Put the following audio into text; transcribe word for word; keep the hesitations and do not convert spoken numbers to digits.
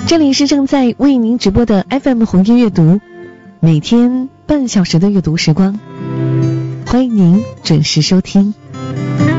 这里是正在为您直播的 F M 红叶阅读，每天半小时的阅读时光，欢迎您准时收听。